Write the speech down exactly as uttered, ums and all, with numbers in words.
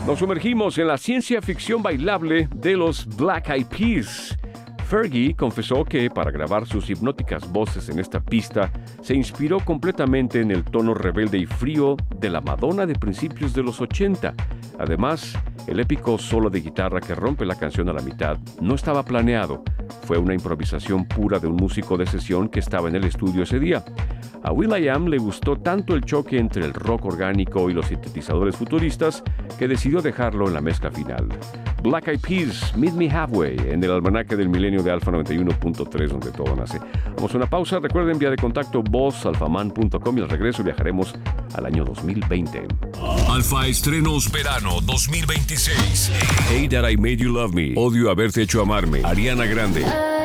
Nos sumergimos en la ciencia ficción bailable de los Black Eyed Peas. Fergie confesó que para grabar sus hipnóticas voces en esta pista se inspiró completamente en el tono rebelde y frío de la Madonna de principios de los ochenta. Además, el épico solo de guitarra que rompe la canción a la mitad no estaba planeado. Fue una improvisación pura de un músico de sesión que estaba en el estudio ese día. A will.i.am le gustó tanto el choque entre el rock orgánico y los sintetizadores futuristas que decidió dejarlo en la mezcla final. Black Eyed Peas, Meet Me Halfway, en el almanaque del milenio de Alfa noventa y uno punto tres, donde todo nace. Vamos a una pausa. Recuerden, vía de contacto voz alfaman punto com, y al regreso viajaremos al año dos mil veinte. Alfa Estrenos Verano dos mil veintiséis. Hey That I Made You Love Me. Odio Haberte Hecho Amarme. Ariana Grande.